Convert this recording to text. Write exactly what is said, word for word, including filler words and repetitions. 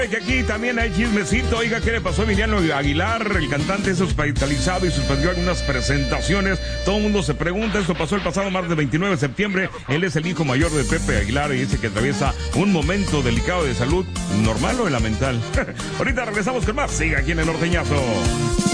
Que aquí también hay chismecito. Oiga, ¿qué le pasó a Emiliano Aguilar? El cantante es hospitalizado y suspendió algunas presentaciones. Todo el mundo se pregunta. Esto pasó el pasado martes veintinueve de septiembre. Él es el hijo mayor de Pepe Aguilar y dice que atraviesa un momento delicado de salud. ¿Normal o elemental? Ahorita regresamos con más. Siga aquí en el Norteñazo.